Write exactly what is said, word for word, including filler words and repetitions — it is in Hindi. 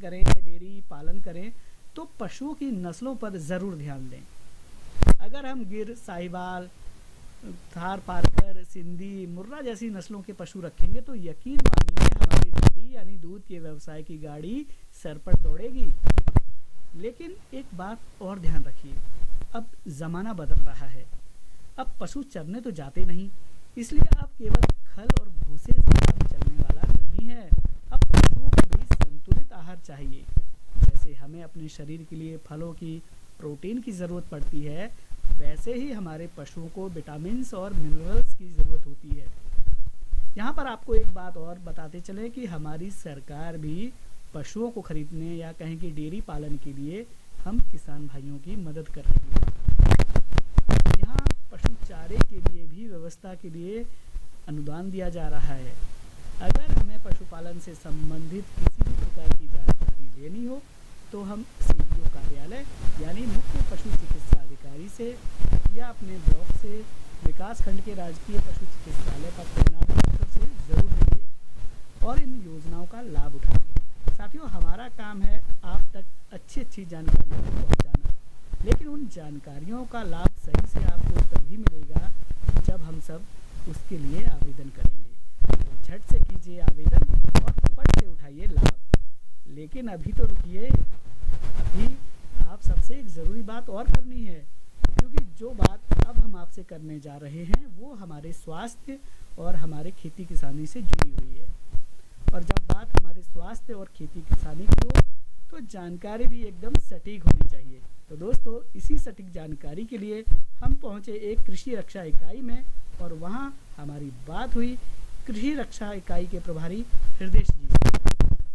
करें या डेयरी पालन करें तो पशुओं की नस्लों पर ज़रूर ध्यान दें। अगर हम गिर, साहिवाल, थार पारकर, सिंधी, मुर्रा जैसी नस्लों के पशु रखेंगे तो यकीन मानिए हमारी डेयरी यानी दूध के व्यवसाय की गाड़ी सर पर दौड़ेगी। लेकिन एक बात और ध्यान रखिए, अब ज़माना बदल रहा है। अब पशु चरने तो जाते नहीं, इसलिए अब केवल खल और भूसे से काम चलने वाला नहीं है। अब पशुओं को भी संतुलित आहार चाहिए। जैसे हमें अपने शरीर के लिए फलों की, प्रोटीन की ज़रूरत पड़ती है, वैसे ही हमारे पशुओं को विटामिन्स और मिनरल्स की ज़रूरत होती है। यहाँ पर आपको एक बात और बताते चलें कि हमारी सरकार भी पशुओं को खरीदने या कहें कि डेयरी पालन के लिए हम किसान भाइयों की मदद कर रही है। यहाँ पशु चारे के लिए भी व्यवस्था के लिए अनुदान दिया जा रहा है। अगर हमें पशुपालन से संबंधित किसी भी प्रकार की जानकारी लेनी हो तो हम सीडीओ कार्यालय यानी मुख्य पशु चिकित्सा अधिकारी से या अपने ब्लॉक से विकास खंड के राजकीय पशु चिकित्सालय पर तैनात डॉक्टर से ज़रूर मिलिए और इन योजनाओं का लाभ उठाइए। साथियों, हमारा काम है आप तक अच्छी अच्छी जानकारियों को पहुँचाना, लेकिन उन जानकारियों का लाभ सही से आपको तभी मिलेगा जब हम सब उसके लिए आवेदन करेंगे। तो झट से कीजिए आवेदन और फट से उठाइए लाभ। लेकिन अभी तो रुकिए, अभी आप सबसे एक ज़रूरी बात और करनी है, क्योंकि जो बात अब हम आपसे करने जा रहे हैं वो हमारे स्वास्थ्य और हमारे खेती किसानी से जुड़ी हुई है। और जब बात हमारे स्वास्थ्य और खेती किसानी की हो तो जानकारी भी एकदम सटीक होनी चाहिए। तो दोस्तों, इसी सटीक जानकारी के लिए हम पहुंचे एक कृषि रक्षा इकाई में और वहां हमारी बात हुई कृषि रक्षा इकाई के प्रभारी हृदय जी।